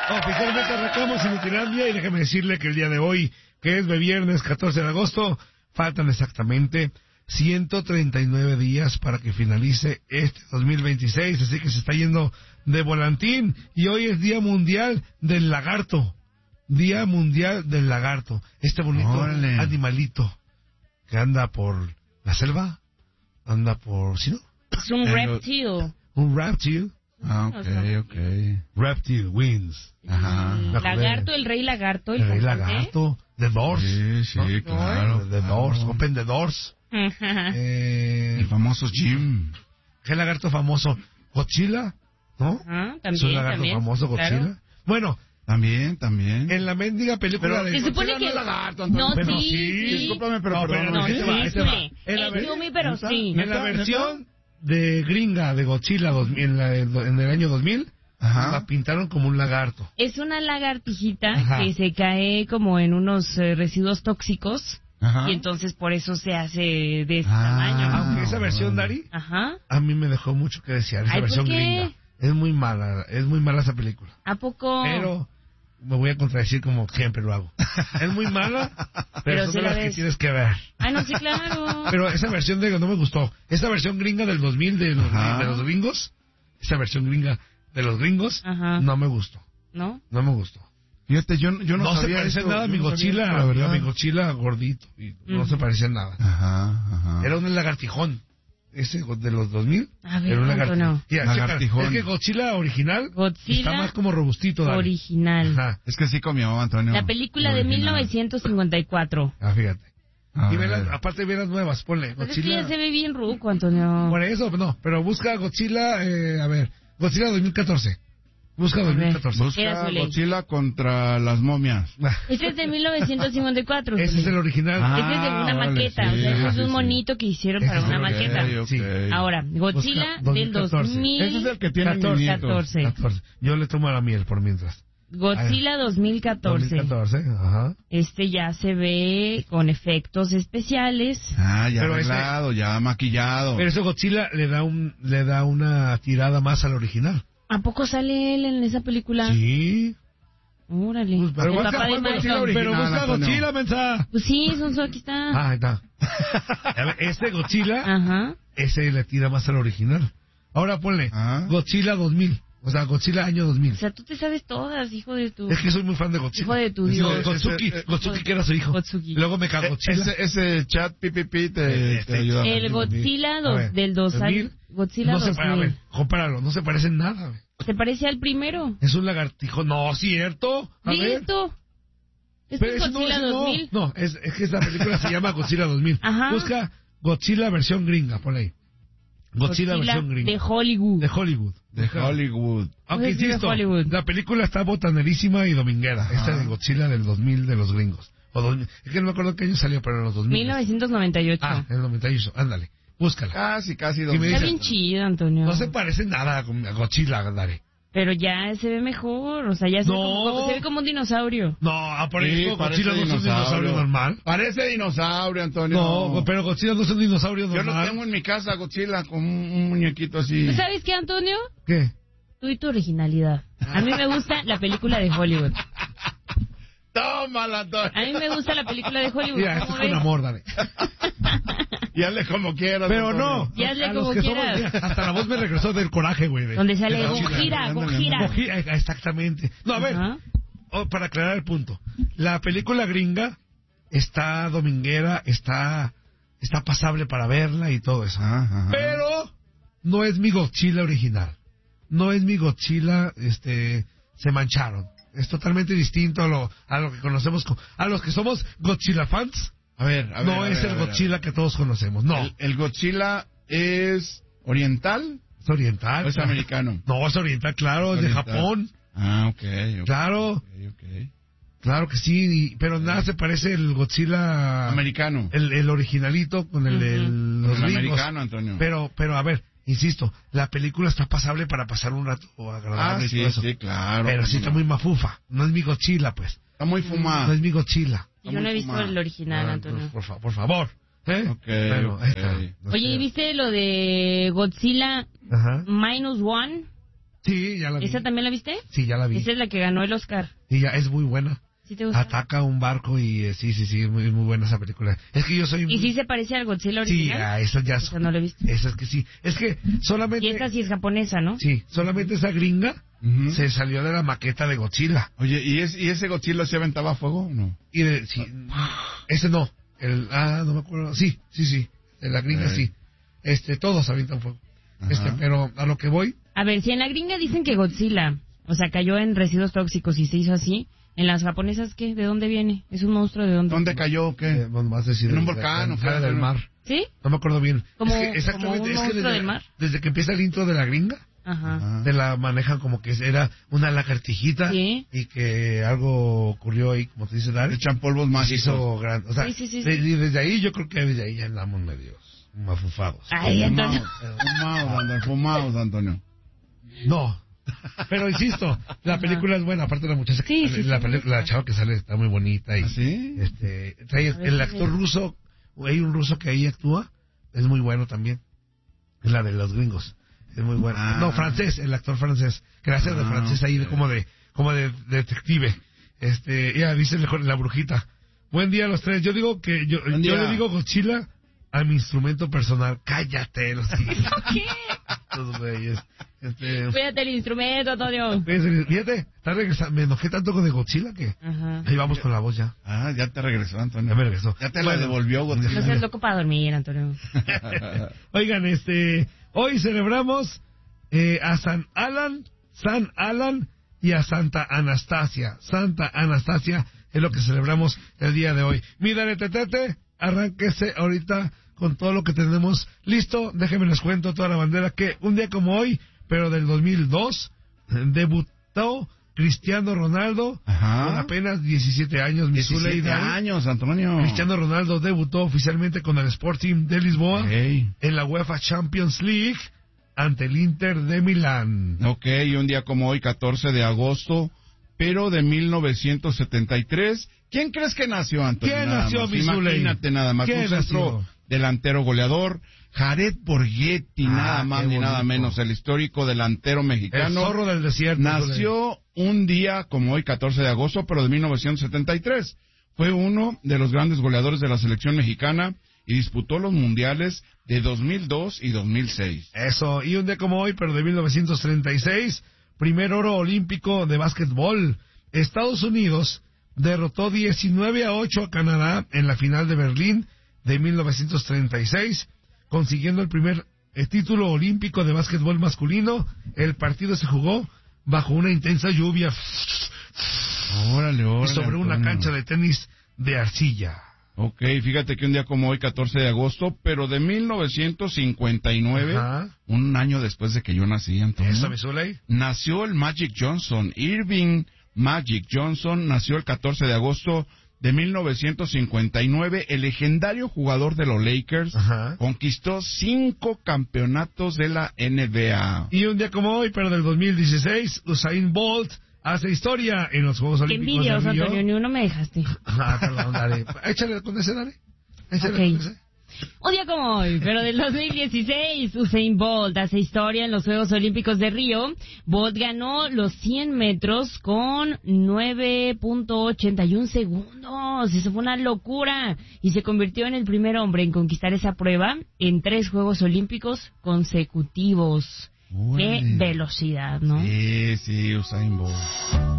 Oficialmente arrancamos en Itilandia y déjeme decirle que el día de hoy, que es viernes 14 de agosto, faltan exactamente 139 días para que finalice este 2026, así que se está yendo de volantín y hoy es Día Mundial del Lagarto. Día Mundial del Lagarto. Este bonito animalito que anda por la selva, anda por... ¿sí no? Es un reptil. Un reptil. Ah, ok. Reptil wins. Ajá. Lagarto, el rey lagarto. El rey lagarto. The Doors. Sí, ¿no? claro. The Doors. Open the Doors. El famoso Jim. ¿Qué lagarto famoso? Godzilla, ¿no? También, es un lagarto famoso, Godzilla. Claro. Bueno, También. En la mendiga película Pero de... se supone Godzilla que... no es lagarto, Antonio. No, Pero sí. Discúlpame, pero No, perdón. No, ahí te va, ahí sí, te va. Zule. En la Es ver- Yumi, pero sí. En la versión de gringa de Godzilla en el año 2000, Ajá. la pintaron como un lagarto. Es una lagartijita Ajá. que se cae como en unos residuos tóxicos Ajá. y entonces por eso se hace de ese tamaño. Aunque esa versión, Dari, Ajá. a mí me dejó mucho que desear. Esa Ay, ¿por versión qué? gringa. Es muy mala esa película. ¿A poco? Pero me voy a contradecir como siempre lo hago. Es muy mala, pero son si de la las que ves. tienes que ver. Ay, no, sí, claro. Pero esa versión no me gustó. Esa versión gringa del 2000 de los gringos, esa versión gringa de los gringos, Ajá. no me gustó. ¿No? No me gustó. Fíjate, yo no No se sabía parece esto, nada a mi yo no sabía Godzilla, esto, la verdad. a mi Godzilla gordito. Y no se parece en nada. Ajá. Era un lagartijón. Ese de los 2000. A ver, Era un Antonio. lagartijón. Es que Godzilla original Godzilla está más como robustito. Dale. original. Ajá. Es que sí comió, Antonio. La película de Original. 1954. Ah, fíjate. A Y ve ver. aparte ve las nuevas, ponle. Pues es que Godzilla. ya se ve bien ruco, Antonio. Por eso, no, pero busca Godzilla, Godzilla 2014. Busca 2014. Era Busca su ley. Godzilla contra las momias. Este es de 1954. Ese es el original. Este es de una vale, maqueta. sí, o sea, ese es sí, un sí. monito que hicieron Ese para es una el maqueta. Ok. Sí. Ahora, Godzilla Busca del 2014. 2000. Ese es el que tiene 14. mi nieto. 14. Yo le tomo la miel por mientras. Godzilla 2014. 2014, ajá. Este ya se ve con efectos especiales. Ah, ya Pero arreglado, ya maquillado. Pero ese Godzilla le da una tirada más al original. ¿A poco sale él en esa película? Sí. Órale. Pues, pero El busca papá de Godzilla Michael. original, pero busca Antonio. Godzilla, mensa. Pues sí, Sonso, aquí está. Ah, ahí está. A ver, este Godzilla, Ajá. ese le tira más al original. Ahora ponle Ah. Godzilla 2000. O sea, Godzilla año 2000. O sea, tú te sabes todas, hijo de tu... Es que soy muy fan de Godzilla. Hijo de tu Sí, Dios. Gotsuki, que era su hijo. Gotsuki. Luego me cago Godzilla. Ese chat PPP te ayuda. El Godzilla A ver, del 2000, Godzilla no se 2000. a ver, compáralo, no se parece en nada. Güey. Se parece al primero. Es un lagartijo. No, cierto. A ver. ¿Listo? Este Pero es ese Godzilla ese 2000. No, es que esta película se llama Godzilla 2000. Ajá. Busca Godzilla versión gringa, ponle ahí. Godzilla versión gringa. de Hollywood. De Hollywood. De Hollywood. Aunque Pues sí, de insisto, Hollywood. la película está botanerísima y dominguera. Esta de Godzilla del 2000 de los gringos. O 2000. Es que no me acuerdo qué año salió, pero en los 2000. 1998. Ah, en el 98. Ándale, búscala. Casi. me Está dices- bien chido, Antonio. No se parece nada a Godzilla, Dare. Pero ya se ve mejor. O sea, ya se, No. ve, se ve como un dinosaurio. No, por Sí, ejemplo, parece Godzilla no es un dinosaurio normal. Parece dinosaurio, Antonio. No, pero Godzilla no es un dinosaurio Yo normal. lo tengo en mi casa, Godzilla, con un muñequito así. ¿Tú sabes qué, Antonio? ¿Qué? Tú y tu originalidad. A mí me gusta la película de Hollywood. Tómala, Antonio. A mí me gusta la película de Hollywood. Mira, esto ¿Cómo es con ves? amor, Dare. Y hazle como quieras. Pero Antonio. no. Y hazle a los como que somos- quieras. hasta la voz me regresó del coraje, güey. Donde sale de Gojira, Godzilla. Gojira. Exactamente. No, a ver, Ajá. para aclarar el punto. La película gringa está dominguera, está pasable para verla y todo eso. Ajá. Pero no es mi Godzilla original. No es mi Godzilla, se mancharon. Es totalmente distinto a lo que conocemos, a los que somos Godzilla fans. A ver. No es el Godzilla que todos conocemos, no. El Godzilla es oriental Es oriental. o es americano. No, es oriental, claro, es de Oriental. Japón. Ah, ok. Claro, Ok. claro que sí, pero nada se parece el Godzilla Americano. el originalito con el de los El gringos. americano, Antonio. Pero a ver, insisto, la película está pasable para pasar un rato agradable y todo eso. sí, claro. Pero sí está muy mafufa. No es mi Godzilla, pues. Está muy fumada. No es mi Godzilla. Yo no he visto el original, Ah, Antonio. pues, por favor. ¿Eh? Ok, Bueno, ok. ahí está. No Oye, sé. ¿y viste lo de Godzilla Ajá. -1? Sí, ya ya la vi. ¿Esa también la viste? Sí, ya la vi. Esa es la que ganó el Oscar. Y ya es muy buena. ¿Sí te gusta? Ataca un barco y sí, es muy buena esa película. Es que yo soy... ¿Y sí se parece al Godzilla Sí, original? esa ya... Esa no la he visto. Esa es que sí. Es que solamente... Y esta sí es japonesa, ¿no? Sí, solamente esa gringa Ujú. se salió de la maqueta de Godzilla. Oye, ¿y ese Godzilla se aventaba fuego o no? Y sí, ese no. No me acuerdo. Sí. De la gringa sí. Todos avientan fuego. Ajá. Pero a lo que voy... A ver, si en la gringa dicen que Godzilla, o sea, cayó en residuos tóxicos y se hizo así, ¿en las japonesas qué? ¿De dónde viene? ¿Es un monstruo de dónde? ¿Dónde cayó o qué? Vas a decir, ¿En un volcán o fuera qué? del mar. ¿Sí? No me acuerdo bien. Como- es que exactamente, como un es que monstruo del mar. desde que empieza el intro de la gringa, Ajá. Ajá. te la manejan como que era una lagartijita Sí. y que algo ocurrió ahí, como te dice Dar, Echan polvos se mágicos. hizo grande. O sea, Sí. y desde ahí yo creo que desde ahí ya andamos medios mafufados. Ay, entonces... Fumados, Antonio. No. Pero insisto, la película es buena, aparte de la muchacha que Sí, sale, sí, la, sí, me gusta. la chava que sale está muy bonita y ¿Ah, sí? trae A ver, el sí, actor sí. ruso, hay un ruso que ahí actúa, es muy bueno también. Es la de los gringos. Es muy bueno. Ah. No, francés, el actor francés, que hace de francés ahí como de detective. Ya dice mejor la brujita. Buen día a los tres. Yo digo que yo Buen día. le digo Godzilla a mi instrumento personal. Cállate, los ¿Qué? estos güeyes. Cuídate el instrumento, Antonio. Fíjate, está regresando. Me enojé tanto con el Godzilla que Ajá. ahí vamos con la voz ya. Ah, ya te regresó, Antonio. Ya me regresó. Ya te la Bueno. devolvió, No Godzilla. seas loco para dormir, Antonio. Oigan, hoy celebramos a San Alan y a Santa Anastasia. Santa Anastasia es lo que celebramos el día de hoy. Mira, Tetete, arránquese ahorita con todo lo que tenemos listo. Déjenme les cuento toda la bandera que un día como hoy, pero del 2002, debutó Cristiano Ronaldo Ajá. con apenas 17 años. Mi Zule y 17 Dani. años, Antonio. Cristiano Ronaldo debutó oficialmente con el Sporting de Lisboa Ey. en la UEFA Champions League ante el Inter de Milán. Ok, y un día como hoy, 14 de agosto, pero de 1973. ¿Quién crees que nació, Antonio? ¿Quién Nada nació, más. mi Zuley? Imagínate nada más. ¿Quién Un centro nació? delantero goleador, Jared Borghetti, nada más qué ni nada bonito. menos, el histórico delantero El mexicano. zorro del desierto. Nació un día como hoy, 14 de agosto, pero de 1973. Fue uno de los grandes goleadores de la selección mexicana y disputó los mundiales de 2002 y 2006. Eso, y un día como hoy, pero de 1936, primer oro olímpico de básquetbol. Estados Unidos derrotó 19-8 a Canadá en la final de Berlín de 1936, consiguiendo el primer título olímpico de básquetbol masculino. El partido se jugó bajo una intensa lluvia Órale, y sobre una cancha de tenis de arcilla. Ok, fíjate que un día como hoy, 14 de agosto, pero de 1959, Ajá. un año después de que yo nací, Antonio, ¿Eso, mi Zuley? nació el Magic Johnson. Irving Magic Johnson nació el 14 de agosto de 1959. El legendario jugador de los Lakers Ajá. conquistó 5 campeonatos de la NBA. Y un día como hoy, pero del 2016, Usain Bolt hace historia en los Juegos Qué Olímpicos envidioso, de Río. Antonio, ni uno me dejaste. Perdón, dale. Échale con ese, dale. Échale Ok. con ese. Un día como hoy, pero del 2016, Usain Bolt hace historia en los Juegos Olímpicos de Río. Bolt ganó los 100 metros con 9.81 segundos. Eso fue una locura. Y se convirtió en el primer hombre en conquistar esa prueba en 3 Juegos Olímpicos consecutivos. Órale. Qué velocidad, ¿no? Sí, Usain Bolt.